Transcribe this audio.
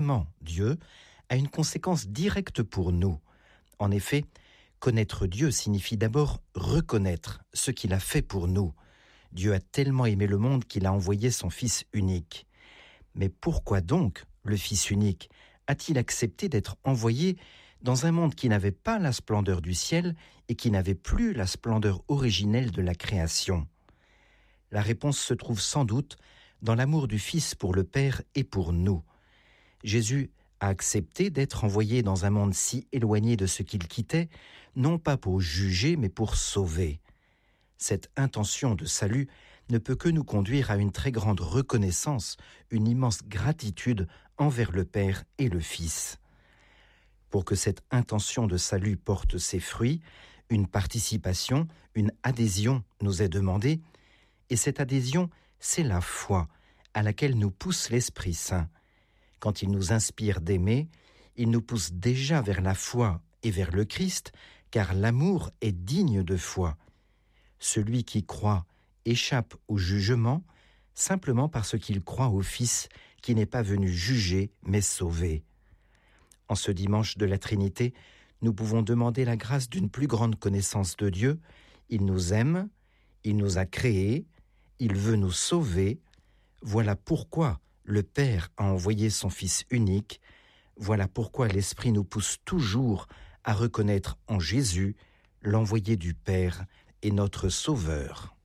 Dieu a une conséquence directe pour nous. En effet, connaître Dieu signifie d'abord reconnaître ce qu'il a fait pour nous. Dieu a tellement aimé le monde qu'il a envoyé son Fils unique. Mais pourquoi donc le Fils unique a-t-il accepté d'être envoyé dans un monde qui n'avait pas la splendeur du ciel et qui n'avait plus la splendeur originelle de la création ? La réponse se trouve sans doute dans l'amour du Fils pour le Père et pour nous. Jésus a accepté d'être envoyé dans un monde si éloigné de ce qu'il quittait, non pas pour juger, mais pour sauver. Cette intention de salut ne peut que nous conduire à une très grande reconnaissance, une immense gratitude envers le Père et le Fils. Pour que cette intention de salut porte ses fruits, une participation, une adhésion nous est demandée, et cette adhésion, c'est la foi à laquelle nous pousse l'Esprit Saint. Quand il nous inspire d'aimer, il nous pousse déjà vers la foi et vers le Christ, car l'amour est digne de foi. Celui qui croit échappe au jugement simplement parce qu'il croit au Fils qui n'est pas venu juger mais sauver. En ce dimanche de la Trinité, nous pouvons demander la grâce d'une plus grande connaissance de Dieu. Il nous aime, il nous a créés, il veut nous sauver. Voilà pourquoi le Père a envoyé son Fils unique. Voilà pourquoi l'Esprit nous pousse toujours à reconnaître en Jésus l'envoyé du Père et notre Sauveur.